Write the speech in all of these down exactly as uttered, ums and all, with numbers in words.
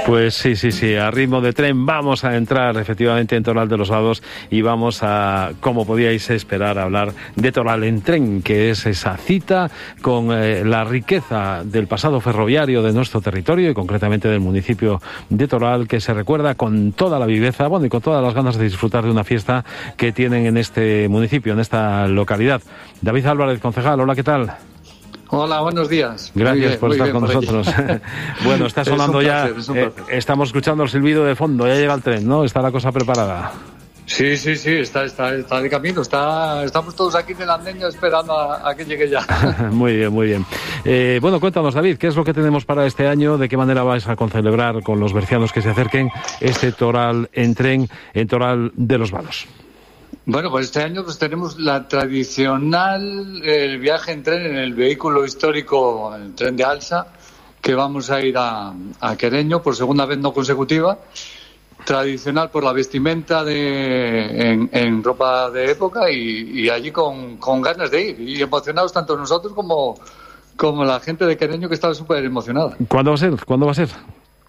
Pues sí, sí, sí, a ritmo de tren vamos a entrar efectivamente en Toral de los Vados y vamos a, como podíais esperar, hablar de Toral en tren, que es esa cita con eh, la riqueza del pasado ferroviario de nuestro territorio y concretamente del municipio de Toral, que se recuerda con toda la viveza, bueno, y con todas las ganas de disfrutar de una fiesta que tienen en este municipio, en esta localidad. David Álvarez, concejal, hola, ¿qué tal? Hola, buenos días. Gracias bien, por estar con por nosotros. Bueno, está sonando ya, eh, estamos escuchando el silbido de fondo, ya llega el tren, ¿no? Está la cosa preparada. Sí, sí, sí, está, está, está de camino, está, estamos todos aquí en el andén esperando a, a que llegue ya. Muy bien, muy bien. Eh, bueno, cuéntanos, David, ¿qué es lo que tenemos para este año? ¿De qué manera vais a concelebrar con los bercianos que se acerquen este Toral en tren, en Toral de los Vados? Bueno, pues este año pues tenemos la tradicional el viaje en tren en el vehículo histórico, el tren de Alsa, que vamos a ir a, a Quereño por segunda vez no consecutiva. Tradicional por la vestimenta de, en, en ropa de época y, y allí con, con ganas de ir y emocionados tanto nosotros como, como la gente de Quereño, que estaba súper emocionada. ¿Cuándo va a ser? ¿Cuándo va a ser?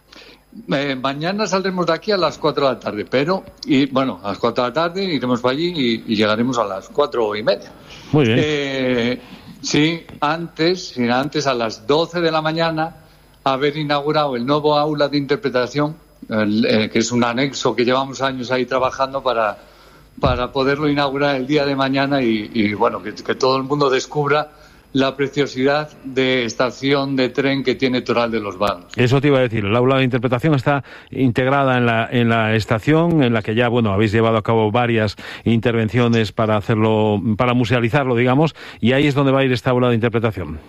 Eh, mañana saldremos de aquí a las cuatro de la tarde, pero, y bueno, a las cuatro de la tarde iremos para allí y, y llegaremos a las cuatro y media. Muy bien. Eh, sí, antes, sí, antes a las doce de la mañana, haber inaugurado el nuevo aula de interpretación, el, eh, que es un anexo que llevamos años ahí trabajando para, para poderlo inaugurar el día de mañana y, y bueno, que, que todo el mundo descubra la preciosidad de estación de tren que tiene Toral de los Vados. Eso te iba a decir, el aula de interpretación está integrada en la en la estación, en la que ya, bueno, habéis llevado a cabo varias intervenciones para hacerlo, para musealizarlo, digamos, y ahí es donde va a ir esta aula de interpretación.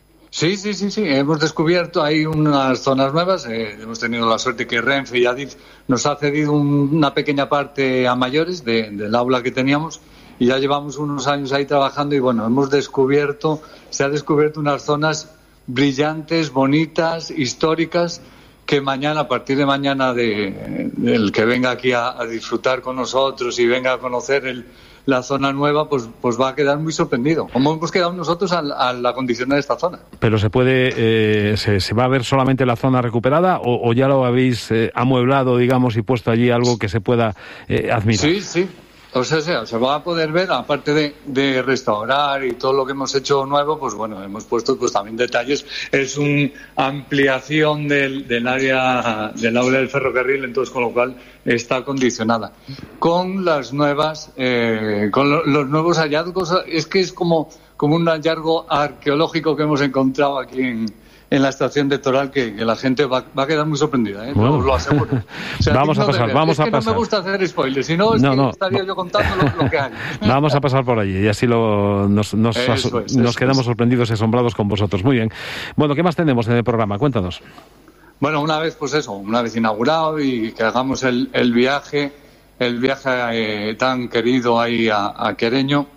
Sí, sí, sí, sí, hemos descubierto ahí unas zonas nuevas, eh, hemos tenido la suerte que Renfe y Adif nos ha cedido un, una pequeña parte a mayores de, del aula que teníamos. Y ya llevamos unos años ahí trabajando y bueno, hemos descubierto, se ha descubierto unas zonas brillantes, bonitas, históricas, que mañana, a partir de mañana, de, de el que venga aquí a, a disfrutar con nosotros y venga a conocer el, la zona nueva, pues, pues va a quedar muy sorprendido. Como hemos quedado nosotros al, al acondicionar esta zona. Pero se puede, eh, se, se va a ver solamente la zona recuperada o, o ya lo habéis eh, amueblado, digamos, y puesto allí algo que se pueda eh, admirar. Sí, sí. O sea, sea, se va a poder ver, aparte de, de restaurar y todo lo que hemos hecho nuevo, pues bueno, hemos puesto pues también detalles. Es una ampliación del, del área del aula del ferrocarril, entonces con lo cual está acondicionada. Con las nuevas, eh, con lo, los nuevos hallazgos, es que es como, como un hallazgo arqueológico que hemos encontrado aquí en en la estación de Toral, que, que la gente va, va a quedar muy sorprendida, ¿eh? Bueno. Os lo aseguro. O sea, vamos a pasar, vamos es a que pasar. No me gusta hacer spoilers, si no, es no, que no. estaría yo contando lo, lo que hay. Vamos a pasar por allí y así lo, nos, nos, Eso es, nos eso quedamos es. sorprendidos y asombrados con vosotros. Muy bien. Bueno, ¿qué más tenemos en el programa? Cuéntanos. Bueno, una vez, pues eso, una vez inaugurado y que hagamos el, el viaje, el viaje eh, tan querido ahí a, a Quereño.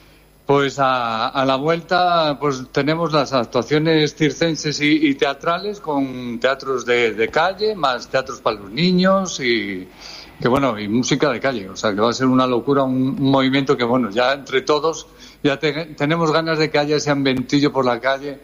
Pues a, a la vuelta pues tenemos las actuaciones circenses y, y teatrales con teatros de, de calle, más teatros para los niños y que bueno y música de calle, o sea que va a ser una locura, un, un movimiento que bueno, ya entre todos ya te, tenemos ganas de que haya ese ambientillo por la calle,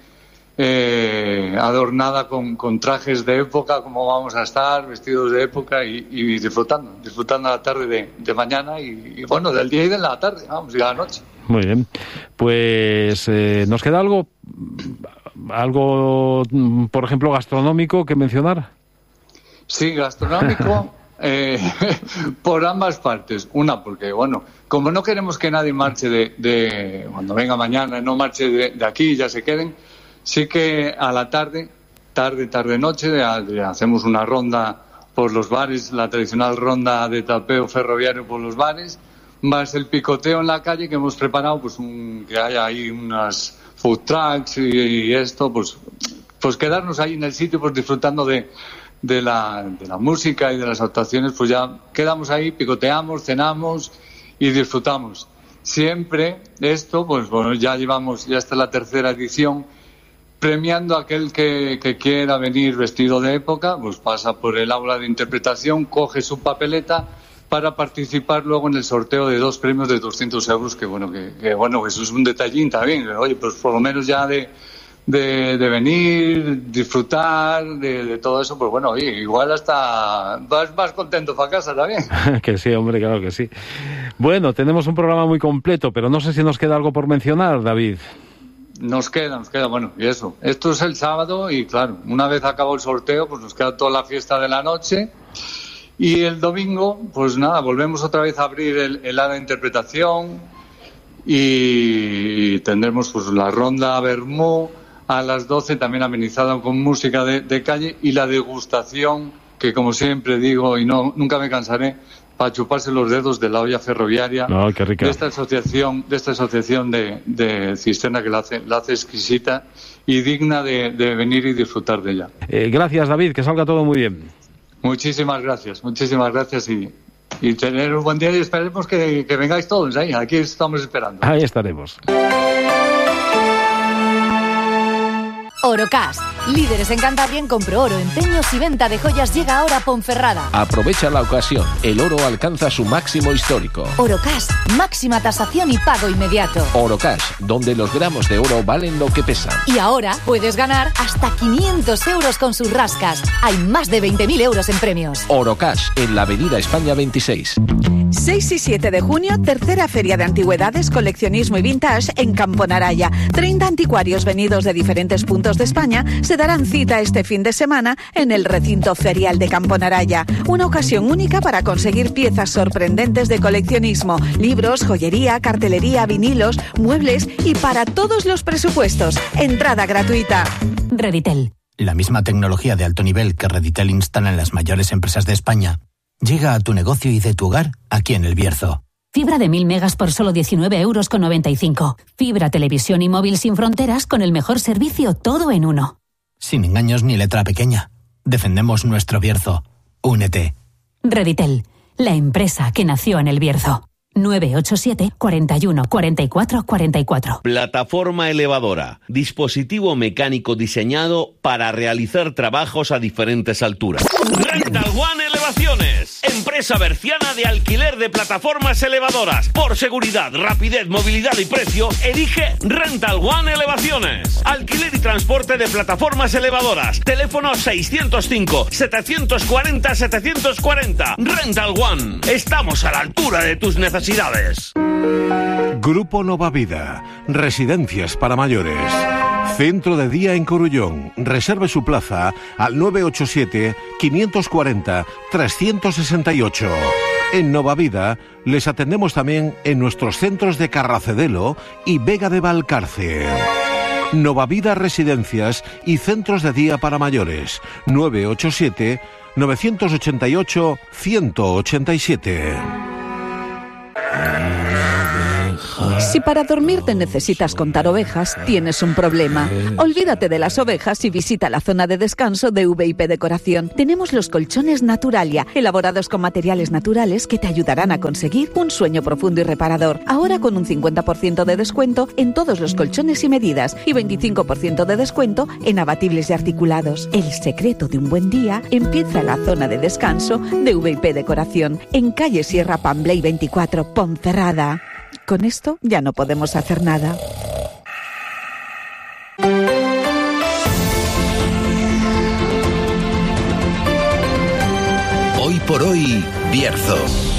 eh, adornada con, con trajes de época, como vamos a estar, vestidos de época y, y disfrutando, disfrutando la tarde de, de mañana y, y bueno, del día y de la tarde, vamos, y de la noche. Muy bien. Pues eh, ¿nos queda algo, algo, por ejemplo, gastronómico que mencionar? Sí, gastronómico eh, por ambas partes. Una, porque, bueno, como no queremos que nadie marche de, de cuando venga mañana, no marche de, de aquí y ya se queden, sí que a la tarde, tarde, tarde, noche, de, de, hacemos una ronda por los bares, la tradicional ronda de tapeo ferroviario por los bares, más el picoteo en la calle que hemos preparado, pues un, que haya ahí unas food trucks y, y esto, pues, pues quedarnos ahí en el sitio, pues disfrutando de, de la, de la música y de las actuaciones, pues ya quedamos ahí, picoteamos, cenamos y disfrutamos. Siempre esto, pues bueno, ya llevamos, ya está la tercera edición, premiando a aquel que, que quiera venir vestido de época, pues pasa por el aula de interpretación, coge su papeleta para participar luego en el sorteo de dos premios de doscientos euros, que bueno, que, que bueno, eso es un detallín también. Oye, pues por lo menos ya de, de, de venir, disfrutar de, de todo eso, pues bueno, oye, igual hasta vas más contento para casa también. Que sí, hombre, claro que sí. Bueno, tenemos un programa muy completo, pero no sé si nos queda algo por mencionar, David. Nos queda, nos queda, bueno, y eso. Esto es el sábado y claro, una vez acabó el sorteo, pues nos queda toda la fiesta de la noche. Y el domingo, pues nada, volvemos otra vez a abrir el, el hada de interpretación y tendremos pues la ronda Vermú a las doce, también amenizada con música de, de calle, y la degustación, que como siempre digo y no nunca me cansaré, para chuparse los dedos de la olla ferroviaria, oh, qué rica. de esta asociación, de esta asociación de, de Cisterna, que la hace, la hace exquisita y digna de, de venir y disfrutar de ella. Eh, gracias, David, que salga todo muy bien. Muchísimas gracias, muchísimas gracias y, y tener un buen día, y esperemos que, que vengáis todos ahí, aquí estamos esperando. Ahí estaremos. Orocash, líderes en Cantabria en compro oro, empeños y venta de joyas, llega ahora a Ponferrada. Aprovecha la ocasión, el oro alcanza su máximo histórico. Orocash, máxima tasación y pago inmediato. Orocash, donde los gramos de oro valen lo que pesan. Y ahora puedes ganar hasta quinientos euros con sus rascas. Hay más de veinte mil euros en premios. Orocash, en la Avenida España veintiséis. seis y siete de junio, tercera Feria de Antigüedades, Coleccionismo y Vintage en Camponaraya. treinta anticuarios venidos de diferentes puntos de España se darán cita este fin de semana en el recinto ferial de Camponaraya. Una ocasión única para conseguir piezas sorprendentes de coleccionismo, libros, joyería, cartelería, vinilos, muebles y para todos los presupuestos. Entrada gratuita. Reditel. La misma tecnología de alto nivel que Reditel instala en las mayores empresas de España llega a tu negocio y de tu hogar aquí en El Bierzo. Fibra de mil megas por solo diecinueve euros con noventa y cinco. Fibra, televisión y móvil sin fronteras con el mejor servicio, todo en uno. Sin engaños ni letra pequeña. Defendemos nuestro Bierzo. Únete. Reditel, la empresa que nació en El Bierzo. nueve ocho siete, cuarenta y uno, cuarenta y cuatro, cuarenta y cuatro. Plataforma elevadora. Dispositivo mecánico diseñado para realizar trabajos a diferentes alturas. Rental One Elevaciones. Empresa berciana de alquiler de plataformas elevadoras. Por seguridad, rapidez, movilidad y precio, elige Rental One Elevaciones. Alquiler y transporte de plataformas elevadoras. Teléfono seiscientos cinco, setecientos cuarenta, setecientos cuarenta. Rental One. Estamos a la altura de tus necesidades. Grupo Nova Vida. Residencias para mayores. Centro de día en Corullón. Reserve su plaza al nueve ocho siete, quinientos cuarenta, trescientos sesenta y ocho. En Nova Vida les atendemos también en nuestros centros de Carracedelo y Vega de Valcarce. Nova Vida Residencias y Centros de Día para Mayores. nueve ocho siete, nueve ocho ocho, uno ocho siete. Si para dormirte necesitas contar ovejas, tienes un problema. Olvídate de las ovejas y visita la zona de descanso de V I P Decoración. Tenemos los colchones Naturalia, elaborados con materiales naturales que te ayudarán a conseguir un sueño profundo y reparador. Ahora con un cincuenta por ciento de descuento en todos los colchones y medidas y veinticinco por ciento de descuento en abatibles y articulados. El secreto de un buen día empieza en la zona de descanso de V I P Decoración, en calle Sierra Pambley veinticuatro, Ponferrada. Con esto ya no podemos hacer nada. Hoy por hoy, Bierzo.